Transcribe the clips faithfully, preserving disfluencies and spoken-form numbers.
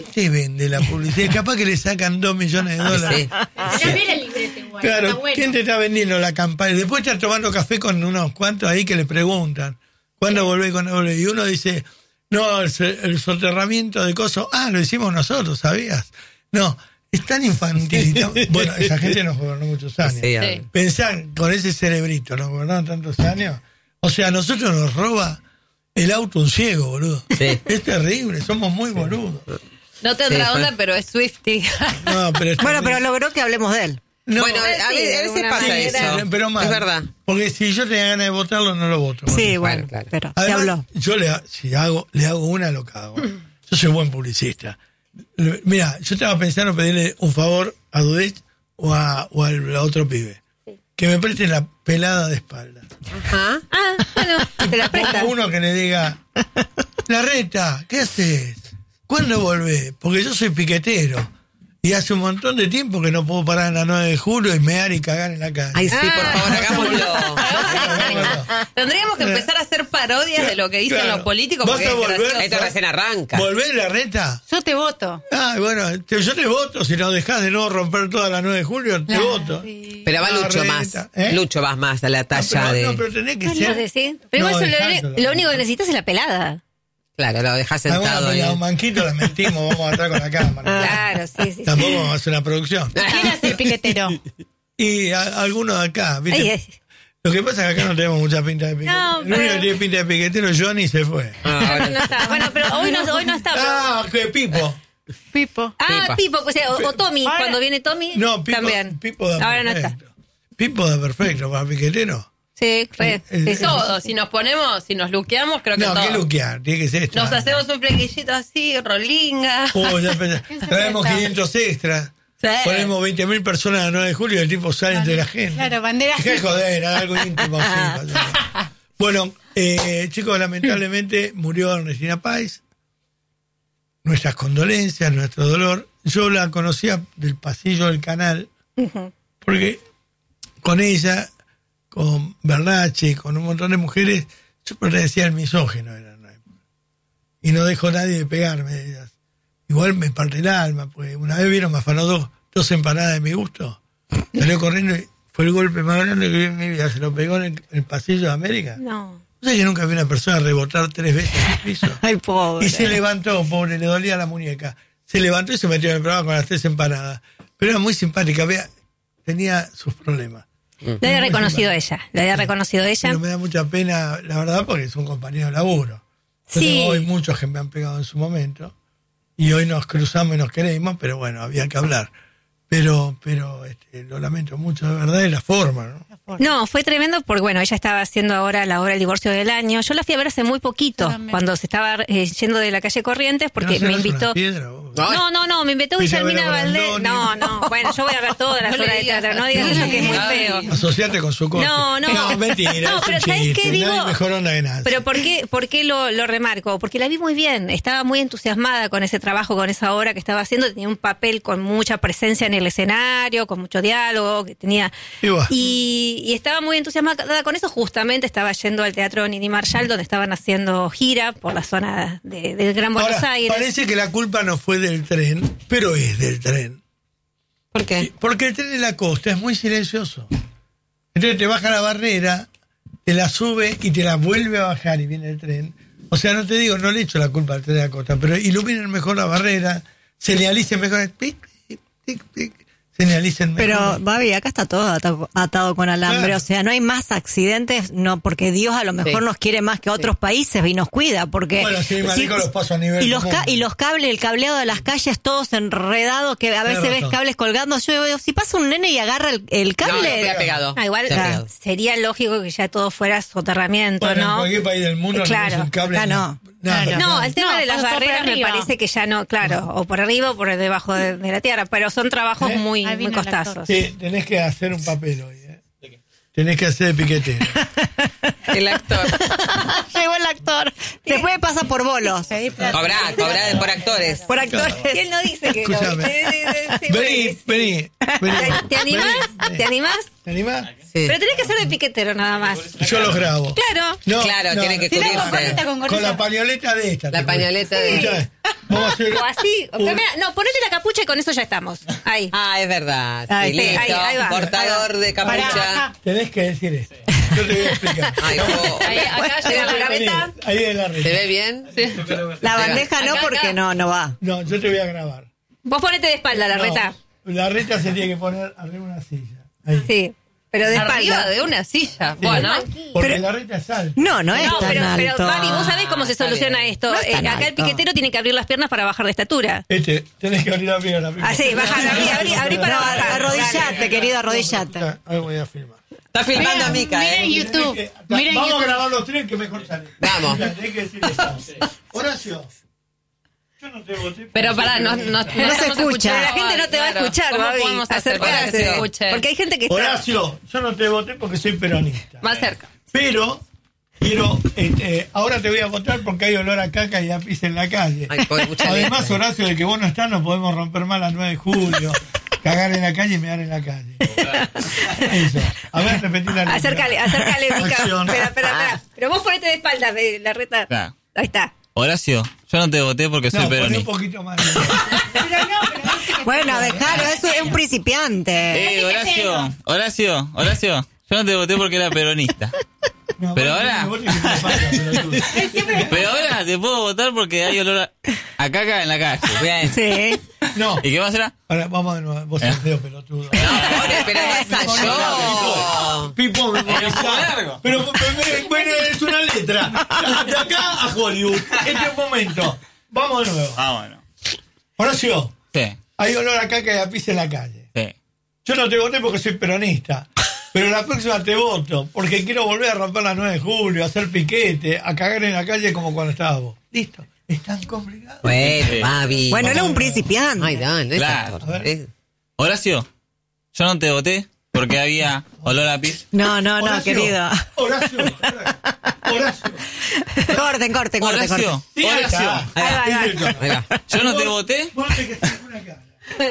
te vende la publicidad? Capaz que le sacan dos millones de dólares. Sí. Sí. El librete igual, claro, está bueno. ¿quién te está vendiendo la campaña? Después estás tomando café con unos cuantos ahí que le preguntan, ¿cuándo volvés? ¿Cuándo volvés? Y uno dice, no, el, el soterramiento de cosas, ah, lo hicimos nosotros, ¿sabías? No, es tan infantil. Bueno, esa gente nos gobernó muchos años. Sí, sí. Pensar con ese cerebrito, nos gobernaron tantos años. O sea, a nosotros nos roba el auto un ciego, boludo. Sí. Es terrible, somos muy boludos. No tendrá Sí, onda, fue. pero es Swiftie. No, pero es Bueno, pero terrible. logró que hablemos de él. No, bueno, a sí, veces, de a veces alguna pasa manera. eso. pero mal. Es verdad. Porque si yo tenía ganas de votarlo, no lo voto. Sí, Bueno, bueno, claro. pero se Además, habló. yo le, ha- si hago, le hago una, lo cago. Yo soy buen publicista. Le- Mira, yo estaba pensando pedirle un favor a Dudech o a, o al a otro pibe. Que me presten la pelada de espalda. Ajá. Ah, bueno, te la Pongo prestas. uno que le diga, Larreta, ¿qué haces? ¿Cuándo volvés? Porque yo soy piquetero. Y hace un montón de tiempo que no puedo parar en la nueve de julio y mear y cagar en la calle. Ay, sí, por Ah. favor, hagámoslo. Tendríamos que empezar a hacer parodias de lo que dicen Claro. los políticos Vas porque a es volver. gracioso. Esto recién arranca. ¿Volvés, Larreta? Yo te voto. Ah, bueno, te- yo te voto. Si no dejás de no romper toda la nueve de julio, te voto. Sí. Pero va No, Lucho Reta, más. ¿eh? Lucho va más a la No, talla pero, de... no, pero tenés que ¿Qué ser. decís? Pero No, igual eso dejándolo. lo, lo único que necesitas es la pelada. Claro, lo dejás Alguna sentado ahí. pelada, un manquito la mentimos, vamos a estar con la cámara. Claro, sí, sí. Tampoco vamos a hacer una producción. ¿Quién es el piquetero? Y a- algunos de acá, ¿viste? Ay, ay. Lo que pasa es que acá no tenemos mucha pinta de piquetero. No, El único pero- que tiene pinta de piquetero, Johnny, se fue. Ah, ahora- No está. Bueno, pero hoy no, hoy no está. Ah, que Pipo. Pipo. Ah, Pipa. Pipo, o, sea, o, o Tommy, Ahora- cuando viene Tommy, No, Pipo, también. Pipo da Ahora no perfecto. está. Pipo da perfecto para piquetero. Sí, re. El- Sí, el- sí. Todo, si nos ponemos, si nos luqueamos, creo que No, todo. qué luquear, tiene que ser esto. Nos hacemos un flequillito así, rolinga. Oh, ya pensé. ¿Quién se Traemos presta? quinientos extras. Sí. Ponemos veinte mil personas el nueve de julio y el tipo sale entre la gente. Claro, bandera. Dejá de joder, haga algo íntimo así. Bueno, eh, chicos, lamentablemente murió Ernestina Páez. Nuestras condolencias, nuestro dolor. Yo la conocía del pasillo del canal, porque con ella, con Bernache, con un montón de mujeres, yo pertenecía al misógeno en una época. Y no dejó nadie de pegarme de ellas. Igual me parte el alma, porque una vez vieron, me afanó dos, dos empanadas de mi gusto. Salió corriendo y fue el golpe más grande que vi en mi vida. Se lo pegó en el, en el pasillo de América. No. ¿No sé que nunca vi una persona rebotar tres veces en el piso? Ay, pobre. Y se levantó, pobre, le dolía la muñeca. Se levantó y se metió en el programa con las tres empanadas. Pero era muy simpática, vea, tenía sus problemas. Lo había reconocido ella. Lo había reconocido ella. Pero me da mucha pena, la verdad, porque es un compañero de laburo. Yo Sí. tengo hoy muchos que me han pegado en su momento. Y hoy nos cruzamos y nos queremos, pero bueno, había que hablar. Pero, pero este, lo lamento mucho, de verdad, es la forma, ¿no? No, fue tremendo porque, bueno, ella estaba haciendo ahora la hora del divorcio del año. Yo la fui a ver hace muy poquito, Yo también. cuando se estaba eh, yendo de la calle Corrientes, porque ¿No me serás una invitó... piedra, vos? No. No, no, no, me invitó Fuiste a ver Guillermina a Valdés. Brandoni. No, no, bueno, yo voy a ver todas las No le horas de digas teatro. No así. digas eso que es muy Ay. feo. Asociate con su corte. No, no. No, mentira. No, es pero un ¿sabes chiste, qué digo? nadie mejor onda que nadie. Pero ¿por qué, por qué lo, lo remarco? Porque la vi muy bien, estaba muy entusiasmada con ese trabajo, con esa obra que estaba haciendo, tenía un papel con mucha presencia en el escenario, con mucho diálogo, que tenía... Y bueno. Y, y estaba muy entusiasmada con eso, justamente estaba yendo al Teatro Nini Marshall, donde estaban haciendo gira por la zona de, del Gran Buenos Ahora, Aires. parece que la culpa no fue del tren, pero es del tren. ¿Por qué? Porque el tren en la costa es muy silencioso. Entonces te baja la barrera, te la sube y te la vuelve a bajar y viene el tren. O sea, no te digo, no le echo la culpa al tren de la costa, pero iluminen mejor la barrera, señalicen mejor, pic, pic, pic, pic, señalicen mejor. Pero, Babi, acá está todo atado, atado con alambre. Claro. O sea, no hay más accidentes, no porque Dios a lo mejor Sí. nos quiere más que otros países y nos cuida. Porque Bueno, sí, marico, los paso a nivel y los, común. ca- y los cables, el cableado de las calles, todos enredados, que a veces Tienes ves razón. cables colgando. Yo digo, si pasa un nene y agarra el, el No, cable. no, se ha pegado. Ah, igual Se ha ah, pegado. sería lógico que ya todo fuera soterramiento, Bueno, en ¿no? cualquier país del mundo Eh, claro, no es un cable. acá no. Nada, Claro. No, nada. el tema No, de las todo por barreras me arriba. parece que ya no, claro, o por arriba o por debajo de, de la tierra, pero son trabajos ¿Eh? muy, Ahí muy vino el costosos. Sí, tenés que hacer un papel hoy, ¿eh? Tenés que hacer de piquetero. El actor. Llegó el actor. Después pasa por bolos. Cobra, cobra por actores. Por actores. Y él no dice que Escúchame. no. Sí, sí, sí, sí, Vení, sí. vení, vení. ¿Te animás? Vení, ¿Te animás? ¿Te animás? Sí. Pero tenés que ser de piquetero nada más. Yo los grabo. Claro. No, Claro, no, tiene que Si la cubrirse. componente con Con gorrita. la pañoleta de esta. La te pañoleta de- Escuchame, vamos a hacer O así. o un- que mira, no, ponete la capucha y con eso ya estamos. Ahí. Ah, es verdad. Sí, Ahí, listo. ahí, ahí va. Portador de Pará, capucha. acá. Tenés que decir esto. Yo te voy a explicar. Ay, oh. Ahí, acá llega la carreta. Ahí es la ¿Se reta. ve bien? La Acá. bandeja no, Acá, porque acá. no, no va. No, yo te voy a grabar. Vos ponete de espalda la No, reta. La reta se tiene que poner arriba de una silla. Ahí. Sí. Pero de Arriba espalda. de una silla. Sí, Bueno. Porque Pero- la reta es alta. No, no es No, tan pero, pero alto. Mari, vos sabés cómo se está soluciona bien. esto. No es tan Eh, acá el alto. piquetero tiene que abrir las piernas para bajar de estatura. Este, tenés que abrir la pierna. Así, bajar, abrí, abrí, abrí para No, bajar. arrodillate, querido, arrodillate. Ya, ahí voy a filmar. Está filmando Mira, a Mica, mira en ¿eh? YouTube. Tenés que- Mira en Vamos a YouTube. grabar los tres que mejor sale. Vamos. Ya, tenés que decir esto. Horacio, yo no te voté. Pero pará, no, no, no, se estamos escucha. escuchando. La gente no te va a Claro. escuchar, ¿Cómo Babi. podemos hacer para que se Acercate. escuche? Porque hay gente que está... Horacio, yo no te voté porque soy peronista. Más cerca. Pero quiero, este, ahora te voy a votar porque hay olor a caca y a pis en la calle. Ay, pobre, mucha Además, leche. Horacio, de que vos no estás, no podemos romper más la nueve de julio. Cagar en la calle y mear en la calle. Eso. A ver, repetí la letra. Acércale, acércale, Mica. Acción. Espera, espera, espera. Pero vos ponete de espalda, ve, la reta. Claro. Ahí está. Horacio, yo no te voté porque soy No, poné un peronista. poquito más. Bueno, dejalo, eso es un principiante. Eh, Horacio, Horacio, Horacio, yo no te voté porque era peronista. No, Pero vos ahora- no me votes que te pasa, pelotudo. Pero ahora te puedo votar porque hay olor a, a caca en la calle. Bien. Sí. No, ¿Y qué más será? ahora vamos de nuevo. Vos sos feo, pelotudo. No, pobre, pero no ensayó. Pipo, memorizá. largo. Pero, pero, bueno, es una letra. De acá a Hollywood. Este es un momento. Vamos de nuevo. Ah, bueno. Horacio, Sí, hay olor a caca y a pis en la calle. sí. Yo no te voté porque soy peronista. Pero la próxima te voto porque quiero volver a romper la nueve de julio, a hacer piquete, a cagar en la calle como cuando estabas vos. Listo. Es tan complicado. Bueno, Sí. Babi. Bueno, él es un principiante. Ay, no, no es Claro. actor. A ver. Es- Horacio, yo no te voté porque había olor a pis. No, no, no, Horacio, querido. Horacio. Horacio. Corten, corten, corten, Horacio, corten. Sí, ahí Horacio, está. Ahí va, Ahí ahí va. yo no te voté. Vos tenés que hacer una cara.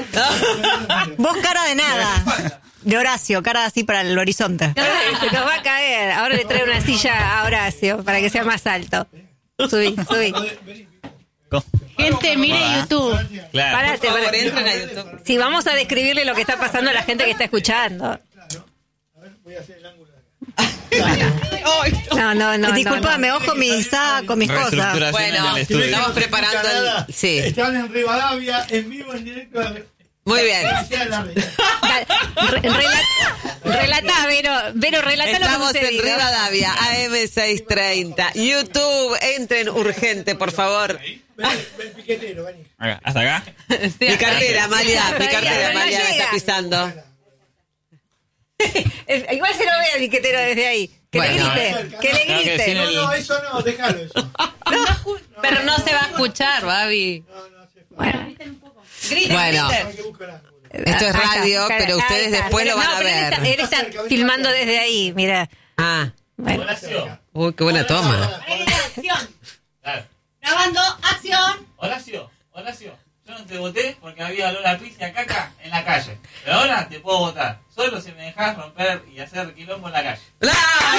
Vos cara de nada. De Horacio, cara así para el horizonte. No, se nos va a caer. Ahora le traigo una silla a Horacio para que sea más alto. Subí, subí. Co- Gente, mire YouTube. Claro. Parate, Por favor, parate. entren a YouTube. Sí, vamos a describirle lo que está pasando a la gente que está escuchando. Voy a hacer el ángulo de acá. No, no, no. Disculpame, no, ojo mis saco, mis cosas. Reestructuración Bueno, en el estudio. estamos preparando Canadá. el... Sí, Están en Rivadavia, en vivo, en directo. muy bien. Sea la red. no. Re- relata, relatá, Vero. Vero, relatá Estamos lo que en sucedió. Rivadavia, A M seiscientos treinta. YouTube, entren urgente, por favor. Vení, ven, piquetero, vení. Acá, ¿hasta acá? Mi cartera, Amalia, mi Todavía cartera, no Amalia, me llega. está pisando. Eh, Igual se lo ve al piquetero desde ahí. Que Bueno. le grite, que le Claro que grite. sin No, el- no, eso no, déjalo eso. Pero no se va a escuchar, Babi. Bueno, Bueno, Hay que buscar el ángulo. esto es ahí está, radio, ahí pero está. ustedes después lo No, van a pero él ver. está- Él está filmando desde ahí, mira. Ah, Bueno. Horacio, uy, qué buena toma. claro. Grabando, acción. Horacio, Horacio, yo no te voté porque había olor a pis y a caca en la calle. Pero ahora te puedo votar. Solo si me dejas romper y hacer quilombo en la calle. ¡Bravo!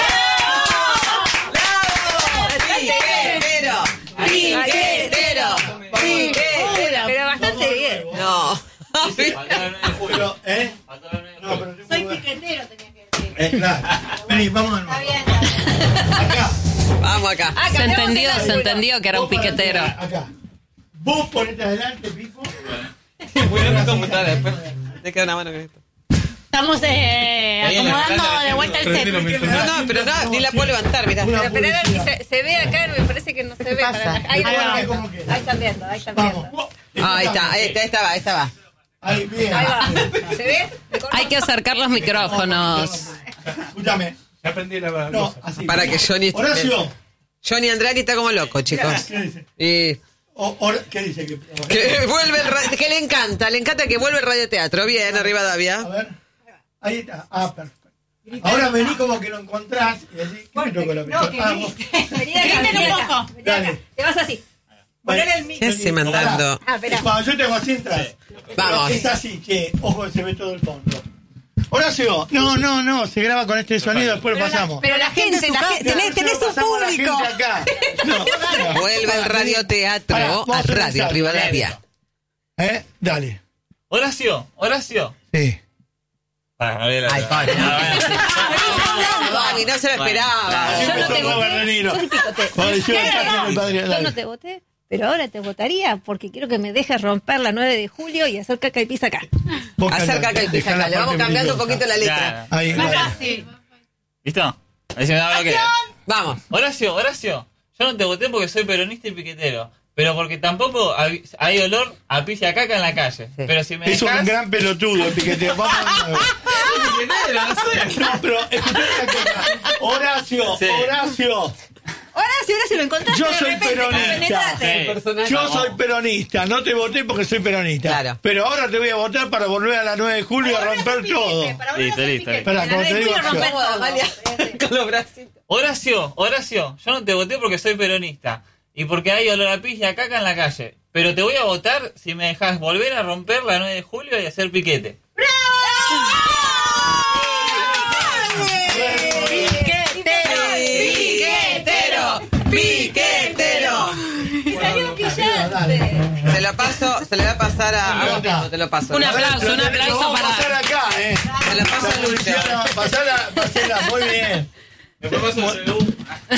¡Bravo! ¡Piquetero! ¡Piquetero! ¡Piquetero! Pero bastante bien. No. Faltó el nueve de julio. Pero, ¿eh? Faltó el nueve de No, julio. pero tengo Soy que ver. piquetero, tenía que decir. Eh, claro. Vení, vamos de nuevo. Acá. Vamos acá. Ah, Se cambiamos entendió, el- se entendió que era un Vos para piquetero. acá, Acá. Vos ponete adelante, Pipo. Voy a la computadora después. Te queda una mano con esto. Estamos eh, Ahí en la acomodando clase, de vuelta el set. No, no, pero no, ni la puedo levantar, mirá. Una Pero espera a ver si publicidad. se, se ve acá, me parece que no se ve. pasa? Para la- ahí, Ahí va, ahí, como va. queda. Ahí están viendo, ahí están Vamos. viendo. Ah, ahí está, ahí está, ahí está, ahí está, va. Ahí, bien. Ahí va. ¿Se ve? ¿Me corto? Hay que acercar los micrófonos. Escúchame. Ya aprendí la No, así. Para que Johnny... Horacio. Johnny Andrani está como loco, chicos. ¿Qué dice? Y... O- Hor- ¿Qué dice? Que, Que vuelve el ra- que le encanta, le encanta que vuelve el radioteatro. Bien, arriba A Davia. ver. Ahí está. Ah, perfecto. Ahora vení como que lo encontrás y decís, ¿qué me tocó la pistola? Ah, vos. Vení acá, Griten vení un acá, poco. vení acá. Dale. Te vas así. Vení. ¿Qué hace mandando? Ah, espera. Y cuando yo te hago así entras. Vamos. Es así, che, ojo que se ve todo el fondo. Horacio, no, no, no, se graba con este sonido, después lo pasamos. Pero la gente, la gente, Tenés, tenés un Pasamos a la público. gente acá. No, no. Vuelve el radioteatro Pará, vamos a hacer un Radio salto, Rivadavia. ¿Eh? Dale. Horacio, Horacio. Sí. Ah, no había la- Ay, pobre. Babi, no se lo esperaba. Así Yo no empezó te Robert voté. De Niro. Yo un picote. Cuando le hicieron el Pero traje no, del padre, yo dale. no te voté, pero ahora te votaría porque quiero que me dejes romper la nueve de julio y hacer caca y pizza acá. Vos Acerca callate, acá y dejá pisa la acá. Le vamos parte cambiando un peligrosa. poquito la letra. Claro. Ahí, Más dale. fácil. ¿Listo? A ver si me da lo que Vamos. Horacio, Horacio, yo no te voté porque soy peronista y piquetero, pero porque tampoco hay, hay olor a pis y a caca en la calle. Sí. Pero si me Es un dejás... gran pelotudo el piqueteo. Vamos de nuevo. Piquetero, no sé. No, pero escuchá una cosa. Horacio, Sí. Horacio. Ahora sí, ahora sí lo encontraste. Yo de soy repente, peronista. compenetrate. Sí. Yo No. soy peronista, no te voté porque soy peronista. Claro. Pero ahora te voy a votar para volver a la nueve de julio a romper todo. Listo, listo. Espera, como te digo, Julio romper yo- Vamos, Amalia, con los bracitos. Horacio, Horacio, yo no te voté porque soy peronista y porque hay olor a pis y a caca en la calle. Pero te voy a votar si me dejas volver a romper la nueve de julio y hacer piquete. Piquetero, piquetero. Se lo paso, se le va a pasar a, a vos mismo, te lo paso. Un Te aplauso, un Lo aplauso vamos a para. pasar acá, eh. lo paso a Lucho. Luciana, pasala, pasala, muy bien. Después paso el C U.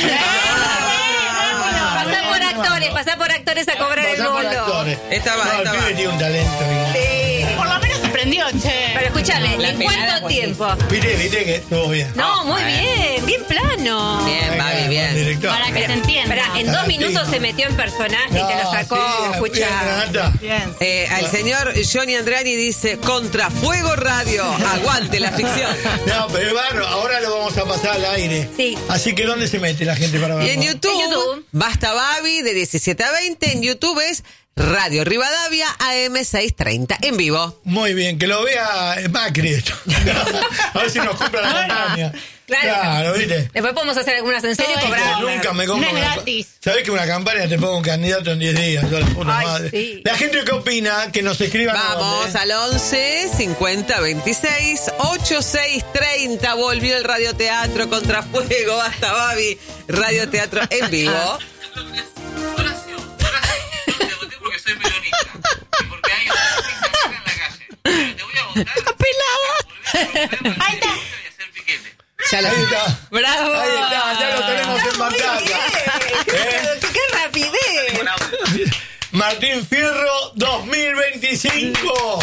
Pasá por actores, pasá por actores a cobrar el Pasá por bolo. actores. Esta va, No, esta el va. pibe tiene un talento. mira. Por lo menos se prendió, che. Pero escúchale, La ¿en pelada cuánto fue tiempo? Viste, viste que estuvo bien. No, muy bien, bien plano. Bien, Babi, bien. Director. Para que se entienda. Espera, en dos minutos se metió en personaje y te lo sacó, sí, escucha. bien, Renata. Bien. Eh, al señor Johnny Andreani dice Contrafuego Radio, aguante la ficción. No, pero es bárbaro, ahora lo vamos a pasar al aire. Sí. Así que ¿dónde se mete la gente para verlo? Y en YouTube, En YouTube. Basta Babi de diecisiete a veinte, en YouTube es Radio Rivadavia A M seiscientos treinta en vivo. Muy bien, que lo vea Macri esto. A ver si nos compra la campaña. Claro. Claro, ¿viste? Después podemos hacer algunas en serio y Todo Yo cobrar. nunca me compro No es una- gratis. ¿Sabés que una campaña te pongo un candidato en diez días? Yo, la puta Ay, madre. sí. La gente que opina, que nos escriban. a Vamos dónde. al once cincuenta veintiséis ochenta y seis treinta. Volvió el radioteatro Contrafuego, Basta Babi, radioteatro en vivo. Horacio, Horacio, yo no te voté porque soy peronista y porque hay olor a pis y a caca en la calle. Pero te voy a votar. Está pelada. Ahí está. Y hacer piquete. Ya lo- Ahí está. ¡Bravo! Ahí está, ya lo tenemos en pantalla. ¿Eh? ¡Qué rapidez! Martín Fierro dos mil veinticinco.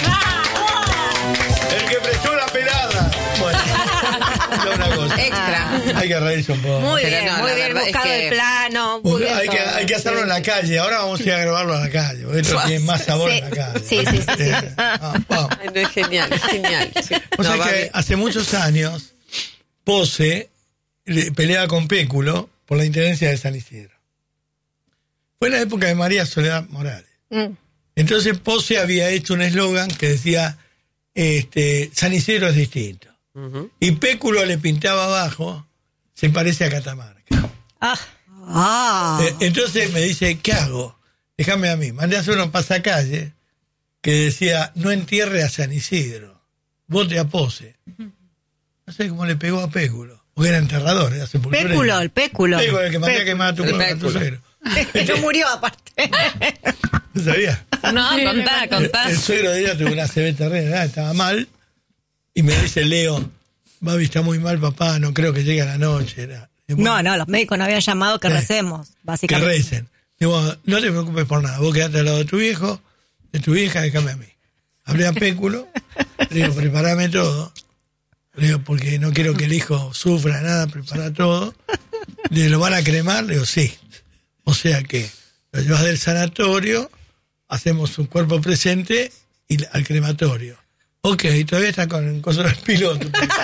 El que prestó la pelada. Bueno, es una cosa. Extra. Hay que reírse un poco. Muy Pero bien, no, muy la bien, verdad es buscado que- el plano. muy bien Hay que, todo. hay que hacerlo en la calle. Ahora vamos a ir a grabarlo en la calle. Porque esto tiene más sabor Sí. en la calle. Sí, sí, sí, sí. Ah, vamos. Ay, no, es genial, es genial. O sea No, que Babi, hace muchos años, Pose le- peleaba con Péculo por la intendencia de San Isidro. Fue en la época de María Soledad Morales. Mm. Entonces Pose había hecho un eslogan que decía, este, San Isidro es distinto. ujú. Y Péculo le pintaba abajo, se parece a Catamarca. Ah. Ah. Eh, entonces me dice, ¿qué hago? Déjame a mí. Mandé a hacer unos pasacalles que decía, no entierre a San Isidro, vote a Pose. No sé cómo le pegó a Péculo, porque era enterrador, era sepulturero. Péculo, el péculo. Péculo, el que mandía a quemar a tu El pueblo, a Péculo. tu suegro. No murió aparte. ¿No sabía? No, contá, contá. El suegro de ella tuvo una C B terrena, estaba mal, y me dice, Leo, Babi está muy mal, papá, no creo que llegue a la noche. Era, y bueno, No, no, los médicos no habían llamado que Sí. recemos, que básicamente. recen. Digo, no te preocupes por nada, vos quedate al lado de tu viejo, de tu vieja, déjame a mí. Hablé a Péculo, le digo, prepárame todo. Le digo, porque no quiero que el hijo sufra nada, prepara todo. Le digo, ¿lo van a cremar? Le digo, sí. O sea que lo llevas del sanatorio, hacemos un cuerpo presente y al crematorio. Ok, todavía está con el coso del piloto.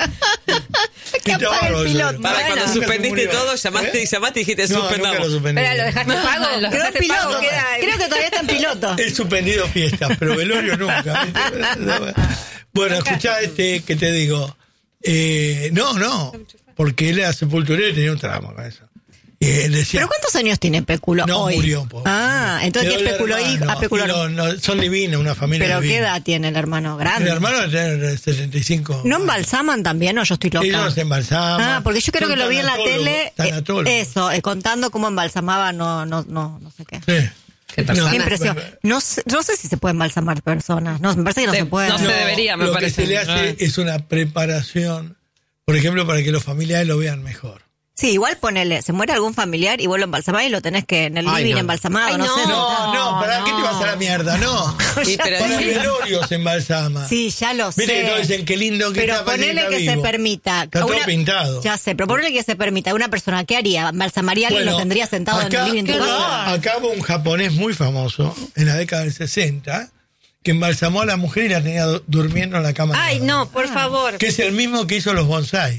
Que Está apague el bárbaro, piloto. yo. Para Bueno. cuando Nunca se suspendiste murió. todo, llamaste ¿Eh? y llamaste y dijiste No, nunca suspendamos. lo suspendí. Espera, lo dejaste pago. Lo Quedó en dejaste piloto. pago, queda. Creo que todavía está en piloto. He suspendido fiestas, pero velorio nunca. Bueno, escuchá este que te digo. Eh, no, no, porque él era sepulturero y tenía un tramo con eso. Y eh, decía, ¿Pero cuántos años tiene Péculo no hoy? murió, pobre. Ah, entonces Quedó tiene el Péculo hermano, hijo. Ah, Péculo y no. no- no, son divinos, una familia ¿Pero qué divina. edad tiene el hermano? Grande. El hermano tiene setenta y cinco. ¿No embalsaman también o yo estoy loca? Ellos se embalsaman. Ah, porque yo creo Son que lo vi en la tanatólogos, tele. eh, tanatólogos. eso, eh, contando cómo embalsamaba, no, no, no, no sé qué. Sí. Qué persona. Qué impresión. No sé, no sé si se puede embalsamar personas. No, me parece que no Se- se puede. no se ¿no? debería, me lo parece. que se le hace Ah. es una preparación, por ejemplo, para que los familiares lo vean mejor. Sí, igual ponele, se muere algún familiar y vos lo embalsamás y lo tenés que en el Ay, living no. embalsamado, Ay, no, no. sé. No, no, ¿para qué te no. vas a la mierda? No. Y pero Para el dice- velorio se embalsama. Sí, ya lo sé. Viste que todos dicen qué lindo que pero está, parece ponele está que se vivo. permita. Está todo una- pintado. Ya sé, pero ponele que se permita. Una persona, ¿qué haría? ¿Embalsamaría a alguien y lo tendría sentado acá, en el living de tu acá- casa? acá hubo un japonés muy famoso en la década del sesenta que embalsamó a la mujer y la tenía du- durmiendo en la cama. de Ay, la no, dama. por favor. Que es el mismo que hizo los bonsai.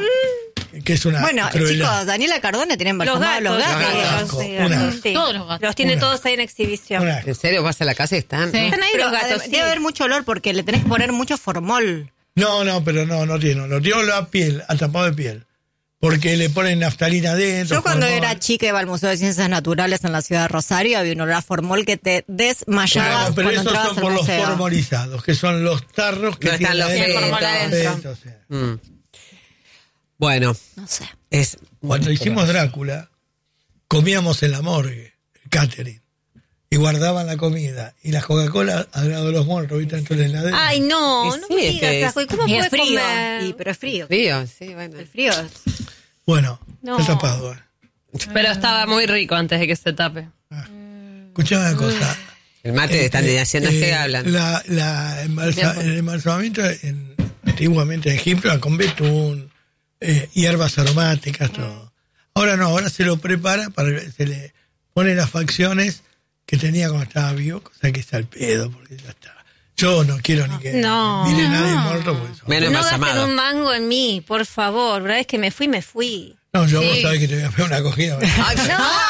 Que es una Bueno, crueldad. chicos, Daniela Cardone tiene Los embalsamados gatos. los gatos. Los gatos. Los sí, Una. gatos, sí. Todos los gatos. Los tiene Una. todos ahí en exhibición. Una- ¿En serio vas a la casa y están? Sí. Están ahí Pero los gatos, además, sí. debe haber mucho olor porque le tenés que poner mucho formol. No, no, pero no, no tiene. Lo tiene la piel, atapado de piel. Porque le ponen naftalina adentro. Yo cuando formol. era chica iba al Museo de Ciencias Naturales en la ciudad de Rosario, había un olor a formol que te desmayabas Claro, pero cuando esos entrabas son al por los museo. formolizados, que son los tarros que No están tienen los adentro. fetos. adentro. Fetos, sí. Mm. Bueno, No sé. es... Cuando hicimos Drácula, comíamos en la morgue, el catering, y guardaban la comida. Y la Coca-Cola al lado de los muertos, ¿viste? Dentro de la heladera. Ay, no, Y no sí, me es que digas, es- Ajo, ¿y cómo Y puedes es frío. comer? Y, pero es frío. Frío, sí, bueno. El frío es... Bueno, No. está tapado. ¿eh? Pero estaba muy rico antes de que se tape. Escuchame una cosa. El mate están Eh, haciendo eh, este hablan. La, la embalsa- el embalsamamiento en, antiguamente en Egipto era con betún, eh, hierbas aromáticas, todo. Ahora no, ahora se lo prepara, para se le pone las facciones que tenía cuando estaba vivo, cosa que está al pedo, porque ya está. Yo no quiero ni que No. mire nadie muerto. Porque eso- Menos No gasten embalsamado. un mango en mí, por favor. Una vez que me fui, me fui. No, yo vos sabés que te voy a pegar una acogida. Ay,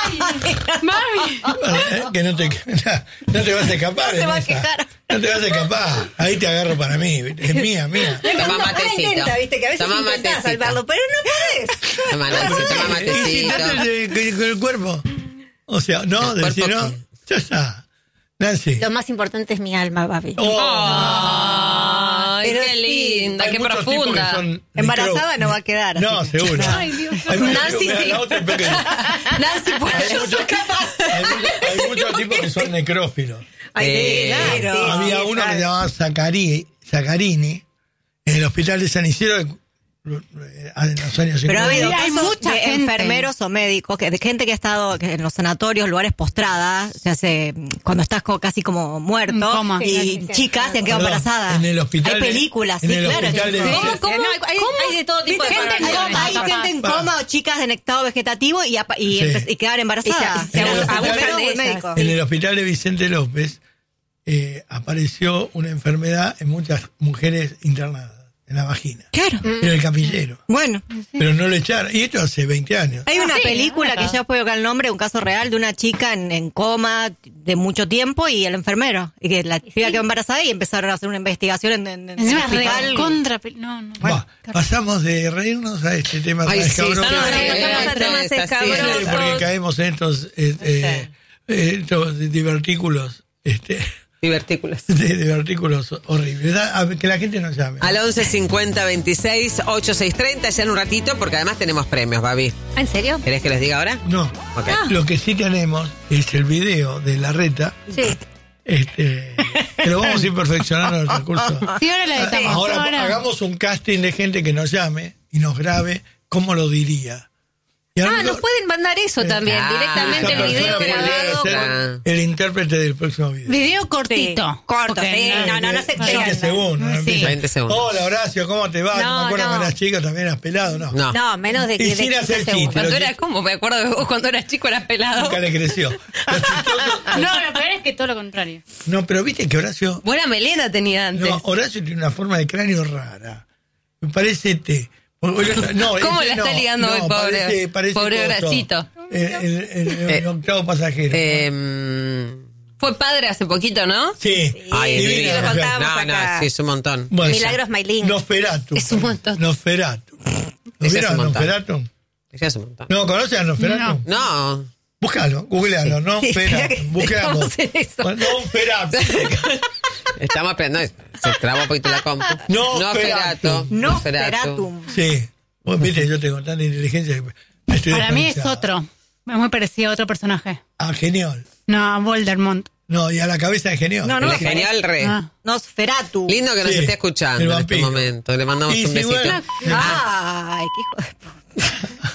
¿Eh? Que no te, no te vas a escapar. se en va a esa. quejar. No te vas a escapar. Ahí te agarro para mí. Es mía, mía. Toma Uno matecito. intenta, viste, que a veces Toma intentás matecito. salvarlo, pero no podés. Toma, Nancy, toma ¿Y si no matecito. te- te- con el cuerpo? O sea, no, ¿El decir cuerpo no. qué? Ya está. Nancy. Lo más importante es mi alma, baby. Oh, Ay, Pero qué sí. linda, hay qué muchos tipos que profunda. son Embarazada micro- no va a quedar, No, así que- seguro. Ay, Dios. Hay muchos Nancy, tipos- sí. la otra es pequeña. Nancy, pues Hay yo muchos, soy capaz. hay muchos- hay muchos tipos que son necrófilos. Ay, Eh, claro. Había Sí, uno que claro. se llamaba Zacari- Zaccarini en el hospital de San Isidro eh, en los años Pero ha cincuenta. habido Hay casos mucha de gente. enfermeros o médicos, que, de gente que ha estado que en los sanatorios, lugares postradas, se hace cuando estás co- casi como muerto, En coma. y chicas se han quedado Perdón, embarazadas. en el hospital Hay de- películas, en sí, el claro. hospital de Sí, Vicente. sí, ¿Cómo? no, Hay, hay de todo tipo de gente en enfermedades. coma, hay capaz. gente en Pa. coma o chicas en estado vegetativo y, apa- y, Sí. empe- y quedan embarazadas. Y se- se Eran los abusan enfermeros de o el ellas. médico. En el hospital de Vicente López eh, apareció una enfermedad en muchas mujeres internadas, en la vagina. Claro. Era el capillero. Bueno, Pero no le echaron. Y esto hace veinte años. hay una sí, película acá. que ya puedo buscar el nombre, un caso real de una chica en, en coma de mucho tiempo y el enfermero. Y que la chica quedó embarazada y empezaron a hacer una investigación en, en, en el Encima hospital. re contra. No, no. Va, pasamos de reírnos a este tema Ay, tan sí, escabroso. no, no, Sí, no, pasamos no, a temas es así. escabrosos. Sí, porque caemos en estos, eh, eh, eh, estos divertículos, este, Divertículos. de divertículos horribles. Da- a- Que la gente nos llame. Al once cincuenta veintiséis ochenta y seis treinta, ya en un ratito, porque además tenemos premios, Babi. ¿Ah, ¿En serio? ¿Querés que les diga ahora? No. Ok. Lo que sí tenemos es el video de la reta, Sí. este, que lo vamos a ir perfeccionando en el recurso. Sí, ahora la editamos. Ahora Ahora- hagamos un casting de gente que nos llame y nos grabe cómo lo diría. Y a lo Ah, mejor nos pueden mandar eso también, Ah, directamente el esa video persona podría grabado. ser con- el intérprete del próximo video. Video cortito. Sí, corto, Porque sí, no, no, no se veinte extienda. segundos. no Sí. empieza. veinte segundos. Hola, Horacio, ¿cómo te va? No, No, me acuerdo no. cuando eras chico también eras pelado, ¿no? No. No, menos de Y que de sin quince hacer segundos. chistes. Cuando Pero era como, me acuerdo de vos cuando eras chico eras pelado. Nunca le creció. Lo chistoso- No, lo peor es que todo lo contrario. no, pero viste que Horacio... Buena melena tenía antes. No, Horacio tiene una forma de cráneo rara. Me parece te... No, ¿Cómo ese la no, está ligando no, hoy, pobre- parece- parece pobre coso. Horacito? El, el- el- el Eh, octavo pasajero. Eh, Fue padre hace poquito, ¿no? sí. Ay, es Divina divino. lo mujer. contamos No, no, acá. sí, es un montón. Bueno, Milagros Maylin. Nosferatu. Es un montón. Nosferatu. ¿Lo es vieron un montón. Nosferatu? Ya es un montón. ¿No conocen a Nosferatu? No. Búscalo, googlealo, no Sí, espera Nosferatu. que Buscamos. estamos en eso. Nosferatu. Estamos esperando. Se traba un poquito la compu. No, Nosferatu. Nosferatum. Sí. Vos viste, yo tengo tanta inteligencia que estoy Para mí es desperdiciado. otro. Es muy parecido a otro personaje. Ah, genial. No, a Voldemort. No, y a la cabeza de genial. No, no, El genial re. Ah. Nosferatu. Lindo que nos Sí, esté escuchando el en este vampiro. momento. Le mandamos Y un si besito. bueno- Ay, qué hijo de...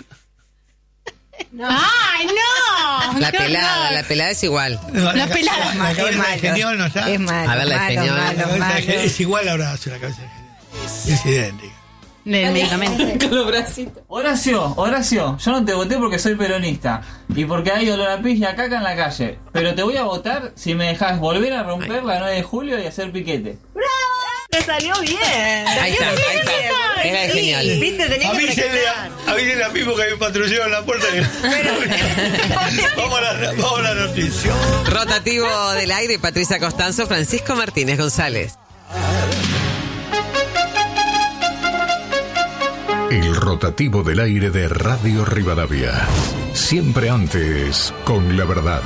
¡Ay, no! La ¡Qué pelada, horror! la pelada es igual. No, La pelada. La cabeza Es de malo. genial no está. Es malo, A ver, la malo, española. La malo, cabeza de malo. genial es igual a Horacio, la cabeza de genial. Es idéntica. Del medicamento. Con los bracitos. Horacio, Horacio, yo no te voté porque soy peronista y porque hay olor a pis y a caca en la calle. Pero te voy a votar si me dejas volver a romper la nueve de julio y hacer piquete. ¡Te salió bien! Ahí está, ahí está. Era el genial. Viste, tenía que Avísenle practicar. a, avísenle a Pipo que hay un patrullero en la puerta. vamos, a la, vamos a la noticia. Rotativo del aire, Patricia Costanzo, Francisco Martínez González. El rotativo del aire de Radio Rivadavia. Siempre antes, con la verdad.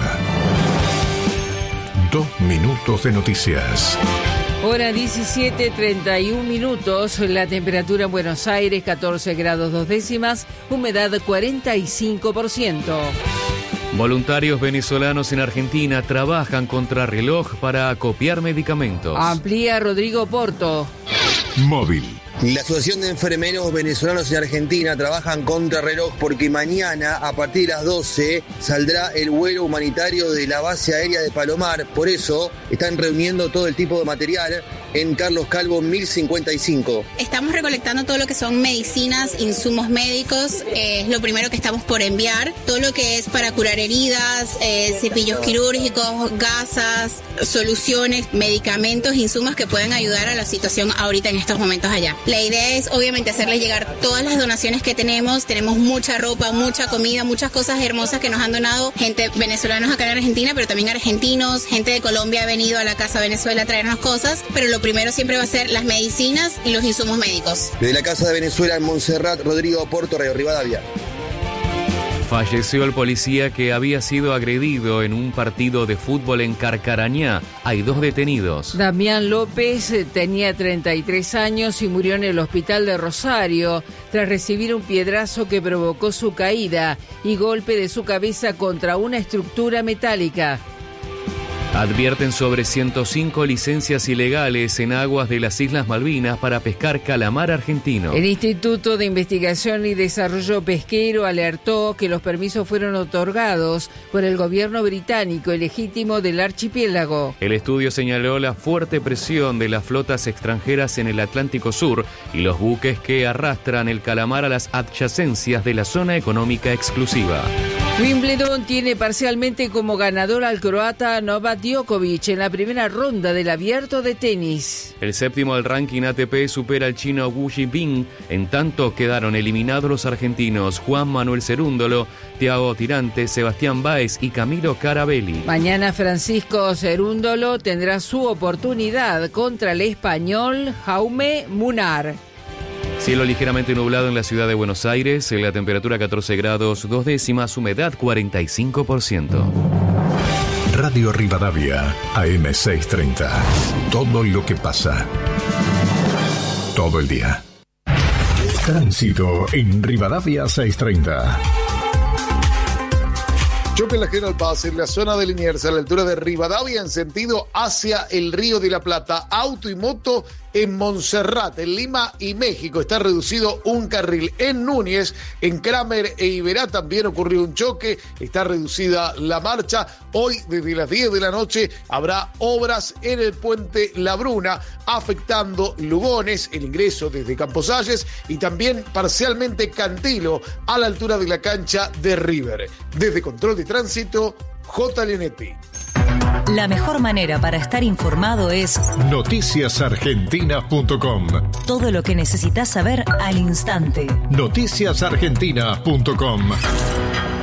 Dos minutos de noticias. Hora diecisiete, treinta y un minutos, la temperatura en Buenos Aires catorce grados dos décimas, humedad cuarenta y cinco por ciento. Voluntarios venezolanos en Argentina trabajan contra reloj para acopiar medicamentos. Amplía Rodrigo Porto. Móvil. La Asociación de Enfermeros Venezolanos en Argentina trabajan contra reloj porque mañana, a partir de las doce, saldrá el vuelo humanitario de la base aérea de Palomar. Por eso, están reuniendo todo el tipo de material en Carlos Calvo mil cincuenta y cinco. Estamos recolectando todo lo que son medicinas, insumos médicos, eh, es lo primero que estamos por enviar. Todo lo que es para curar heridas, eh, cepillos quirúrgicos, gasas, soluciones, medicamentos, insumos que pueden ayudar a la situación ahorita en estos momentos allá. La idea es obviamente hacerles llegar todas las donaciones que tenemos. Tenemos mucha ropa, mucha comida, muchas cosas hermosas que nos han donado gente venezolanos acá en Argentina, pero también argentinos, gente de Colombia ha venido a la Casa Venezuela a traernos cosas, pero lo primero siempre va a ser las medicinas y los insumos médicos. Desde la Casa de Venezuela en Montserrat, Rodrigo Porto, Radio Rivadavia. Falleció el policía que había sido agredido en un partido de fútbol en Carcarañá. Hay dos detenidos. Damián López eh, tenía treinta y tres años y murió en el hospital de Rosario tras recibir un piedrazo que provocó su caída y golpe de su cabeza contra una estructura metálica. Advierten sobre ciento cinco licencias ilegales en aguas de las Islas Malvinas para pescar calamar argentino. El Instituto de Investigación y Desarrollo Pesquero alertó que los permisos fueron otorgados por el gobierno británico ilegítimo del archipiélago. El estudio señaló la fuerte presión de las flotas extranjeras en el Atlántico Sur y los buques que arrastran el calamar a las adyacencias de la zona económica exclusiva. Wimbledon tiene parcialmente como ganador al croata Novak Djokovic en la primera ronda del Abierto de tenis. El séptimo del ranking A T P supera al chino Wu Jinping. En tanto quedaron eliminados los argentinos Juan Manuel Cerúndolo, Thiago Tirante, Sebastián Báez y Camilo Carabelli. Mañana Francisco Cerúndolo tendrá su oportunidad contra el español Jaume Munar. Cielo ligeramente nublado en la ciudad de Buenos Aires, la temperatura catorce grados dos décimas, humedad cuarenta y cinco por ciento. Radio Rivadavia, A M seiscientos treinta. Todo lo que pasa. Todo el día. Tránsito en Rivadavia seiscientos treinta. Choque en la General Paz en la zona de Liniers a la altura de Rivadavia en sentido hacia el Río de la Plata. Auto y moto en Montserrat, en Lima y México. Está reducido un carril. En Núñez, en Kramer e Iberá también ocurrió un choque. Está reducida la marcha. Hoy, desde las diez de la noche, habrá obras en el puente La Bruna, afectando Lugones, el ingreso desde Camposalles y también parcialmente Cantilo, a la altura de la cancha de River. Desde Control de Tránsito, J. Leonetti. La mejor manera para estar informado es noticias argentinas punto com. Todo lo que necesitas saber al instante. noticias argentinas punto com.